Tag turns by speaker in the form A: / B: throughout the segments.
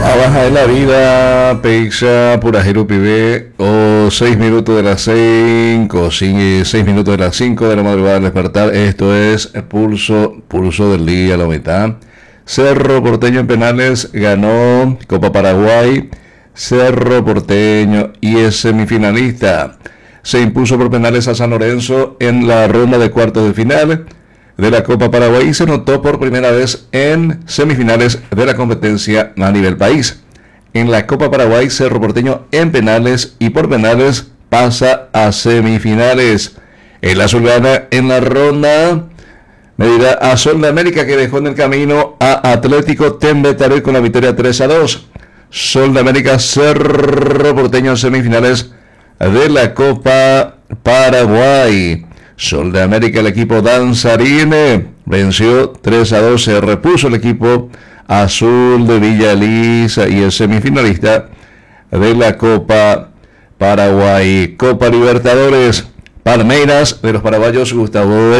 A: Baja de la vida, Peixa, Purajero Pibe, o 6 minutos de las 5, 6 minutos de las 5 de la madrugada al despertar. Esto es Pulso del día, la mitad. Cerro Porteño en penales ganó Copa Paraguay. Cerro Porteño y es semifinalista. Se impuso por penales a San Lorenzo en la ronda de cuartos de final de la Copa Paraguay y se notó por primera vez en semifinales de la competencia a nivel país. En la Copa Paraguay, Cerro Porteño en penales y por penales pasa a semifinales. El azul gana en la ronda medida a Sol de América, que dejó en el camino a Atlético Tembetaroy con la victoria 3-2. Sol de América, Cerro Porteño en semifinales de la Copa Paraguay. Sol de América, el equipo danzarine, venció 3-2, se repuso el equipo azul de Villa Elisa y el semifinalista de la Copa Paraguay. Copa Libertadores, Palmeiras de los paraguayos Gustavo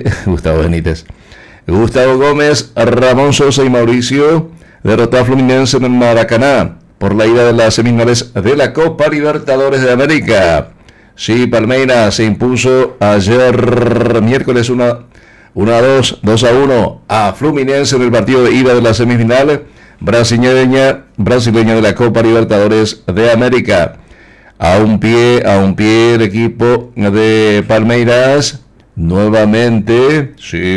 A: Gómez, Ramón Sosa y Mauricio derrotó a Fluminense en el Maracaná por la ida de las semifinales de la Copa Libertadores de América. Sí, Palmeiras se impuso ayer miércoles 2-1 a Fluminense en el partido de ida de la semifinal brasileña de la Copa Libertadores de América. A un pie el equipo de Palmeiras nuevamente,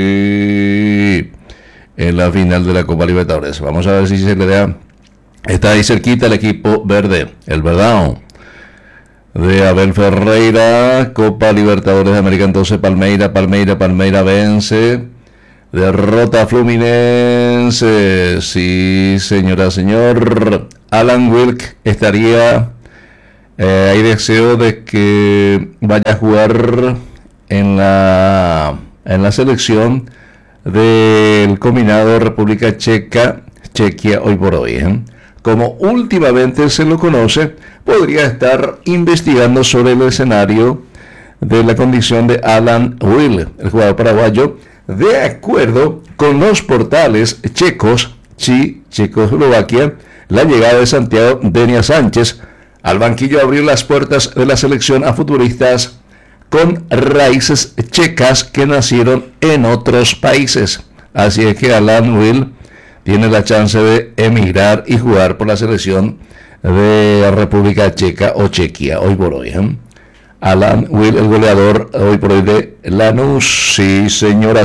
A: sí, en la final de la Copa Libertadores. Vamos a ver si se le da. Está ahí cerquita el equipo verde, el verdad, de Abel Ferreira. Copa Libertadores de América. Entonces Palmeiras vence, derrota a Fluminense. Sí, señora, señor. Alan Wilk estaría, hay deseo de que vaya a jugar en la selección del combinado República Chequia hoy por hoy, Como últimamente se lo conoce, podría estar investigando sobre el escenario de la condición de Alan Will, el jugador paraguayo, de acuerdo con los portales checos, Checoslovaquia. La llegada de Santiago Denia Sánchez al banquillo abrió las puertas de la selección a futbolistas con raíces checas que nacieron en otros países. Así es que Alan Will tiene la chance de emigrar y jugar por la selección de la República Checa o Chequia hoy por hoy. Alan Will, el goleador hoy por hoy de Lanús. Sí, señora,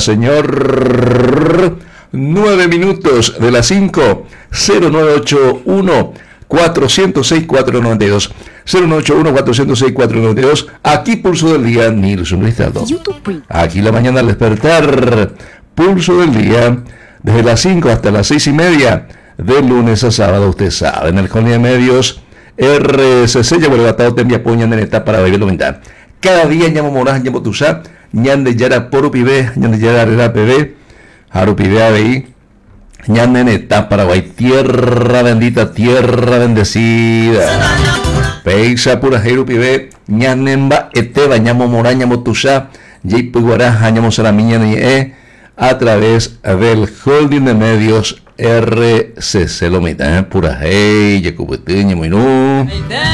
A: señor. 9 minutos de las 5. 0981 406 492. 0981 406 492. Aquí Pulso del Día, Nilson Cristaldo. Aquí la mañana al despertar. Pulso del Día. Desde las 5 hasta las 6:30, de lunes a sábado, usted sabe, en el Coni de Medios, RCC, ya vuelve atado, te envía poña en etapa para vivir lo mental. Cada día, ñamo morás, ñamo tusá, ñan de yara por upibe, ñan de yara rera pb, harupibe abeí, ñan en etapa Paraguay, tierra bendita, tierra bendecida. Peixa, Purajero, pibe, ñan emba, eteba, ñamo morá, ñamo tusá, yipu guará, ñamo saramiña, ni a través del holding de medios RCC Lomita, pura hey, Yacupeteña, muy no.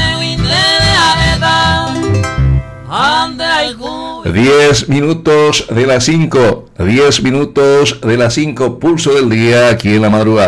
A: 10 minutos de las 5, 10 minutos de las 5, Pulso del Día aquí en la madrugada.